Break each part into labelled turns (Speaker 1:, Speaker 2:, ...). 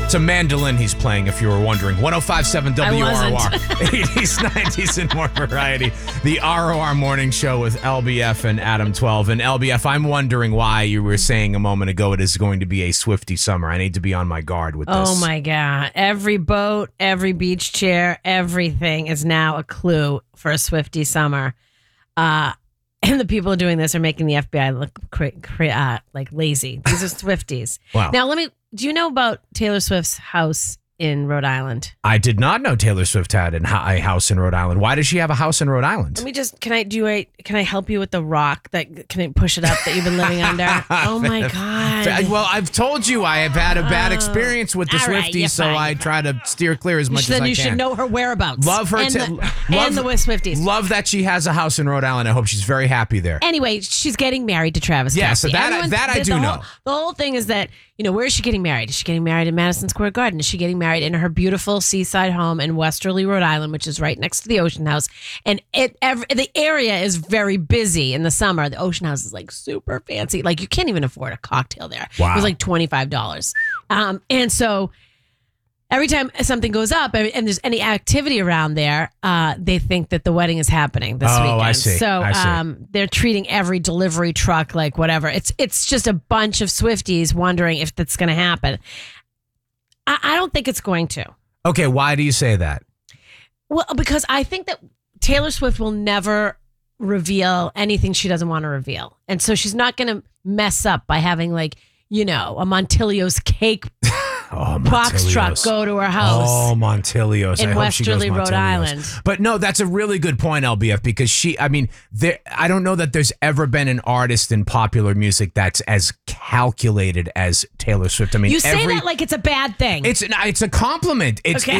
Speaker 1: It's a mandolin he's playing, if you were wondering. 105.7 WROR. 80s, 90s, and more variety. The ROR Morning Show with LBF and Adam 12. And LBF, I'm wondering why you were saying a moment ago it is going to be a Swiftie summer. I need to be on my guard with this.
Speaker 2: Oh, my God. Every boat, every beach chair, everything is now a clue for a Swiftie summer. And the people doing this are making the FBI look like lazy. These are Swifties.
Speaker 1: Wow.
Speaker 2: Now, do you know about Taylor Swift's house in Rhode Island?
Speaker 1: I did not know Taylor Swift had a house in Rhode Island. Why does she have a house in Rhode Island?
Speaker 2: Can I help you with the rock can I push it up that you've been living under? Oh my God.
Speaker 1: Well, I've told you I have had a bad experience with the Swifties, so I try to steer clear as much as I can.
Speaker 2: Then you should know her whereabouts.
Speaker 1: Love her.
Speaker 2: And the Swifties.
Speaker 1: Love that she has a house in Rhode Island. I hope she's very happy there.
Speaker 2: Anyway, she's getting married to Travis Kelce.
Speaker 1: Yeah, so that I do know.
Speaker 2: The whole thing is that, where is she getting married? Is she getting married in Madison Square Garden? Is she getting married in her beautiful seaside home in Westerly, Rhode Island, which is right next to the Ocean House? And the area is very busy in the summer. The Ocean House is like super fancy. Like you can't even afford a cocktail there.
Speaker 1: Wow.
Speaker 2: It was like $25. And so every time something goes up and there's any activity around there, they think that the wedding is happening this weekend.
Speaker 1: I see.
Speaker 2: So they're treating every delivery truck like whatever. It's just a bunch of Swifties wondering if that's going to happen. I don't think it's going to.
Speaker 1: Okay, why do you say that?
Speaker 2: Well, because I think that Taylor Swift will never reveal anything she doesn't want to reveal. And so she's not going to mess up by having a Montilio's cake box truck go to her house.
Speaker 1: Oh, Montilios.
Speaker 2: In Westerly, Rhode Island.
Speaker 1: But no, that's a really good point, LBF, because I don't know that there's ever been an artist in popular music that's as calculated as Taylor Swift.
Speaker 2: You say that like it's a bad thing.
Speaker 1: It's a compliment.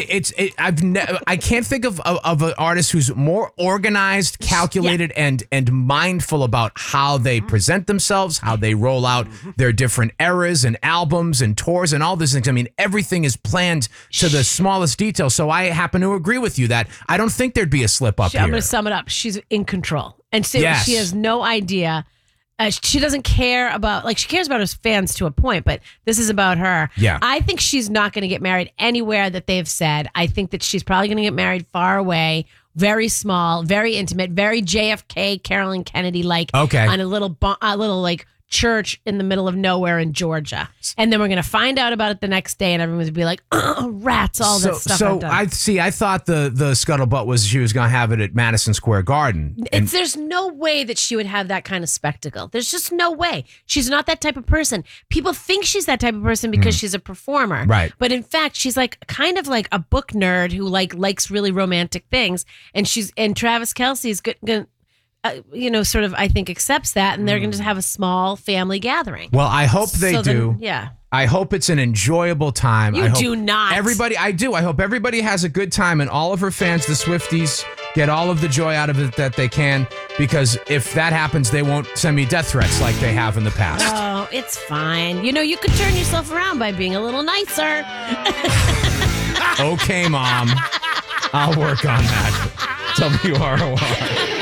Speaker 1: I can't think of an artist who's more organized, calculated, and mindful about how they present themselves, how they roll out their different eras and albums and tours and all these things. Everything is planned to the smallest detail. So I happen to agree with you that I don't think there'd be a slip up here.
Speaker 2: I'm going to sum it up. She's in control. And so she has no idea. She doesn't care about, she cares about her fans to a point, but this is about her.
Speaker 1: Yeah.
Speaker 2: I think she's not going to get married anywhere that they've said. I think that she's probably going to get married far away, very small, very intimate, very JFK, Carolyn Kennedy, on a little church in the middle of nowhere in Georgia. And then we're going to find out about it the next day and everyone's going to be like, rats, all that stuff.
Speaker 1: So I thought the scuttlebutt was she was going to have it at Madison Square Garden.
Speaker 2: There's no way that she would have that kind of spectacle. There's just no way. She's not that type of person. People think she's that type of person because she's a performer.
Speaker 1: Right.
Speaker 2: But in fact, she's kind of like a book nerd who likes really romantic things. And Travis Kelce is good. Sort of, I think, accepts that, and they're going to have a small family gathering.
Speaker 1: Well, I hope they do.
Speaker 2: Yeah.
Speaker 1: I hope it's an enjoyable time.
Speaker 2: You do not.
Speaker 1: I do. I hope everybody has a good time, and all of her fans, the Swifties, get all of the joy out of it that they can, because if that happens, they won't send me death threats like they have in the past.
Speaker 2: Oh, it's fine. You could turn yourself around by being a little nicer.
Speaker 1: Okay, Mom. I'll work on that. WROR.